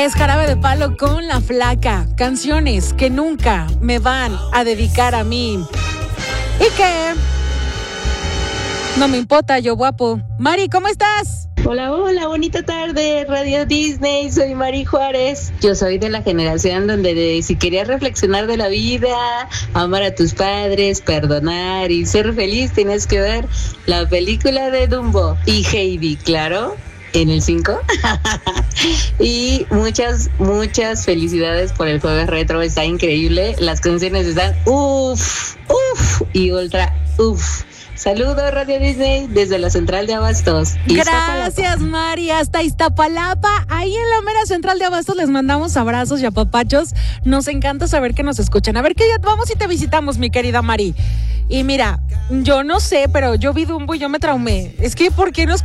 Es Jarabe de Palo con La Flaca. Canciones que nunca me van a dedicar a mí. Y que no me importa, yo guapo. Mari, ¿cómo estás? Hola, hola, bonita tarde, Radio Disney, soy Mari Juárez. Yo soy de la generación donde si querías reflexionar de la vida, amar a tus padres, perdonar y ser feliz, tienes que ver la película de Dumbo y Heidi, claro, en el 5. Y muchas felicidades por el jueves retro, está increíble, las canciones están uff y ultra uff. Saludos, Radio Disney, desde la central de Abastos. Gracias, Mari, hasta Iztapalapa. Ahí en la mera central de Abastos les mandamos abrazos y apapachos. Nos encanta saber que nos escuchan. A ver, que ya vamos y te visitamos, mi querida Mari. Y mira, yo no sé, pero yo vi Dumbo y yo me traumé. Es que, ¿por qué nos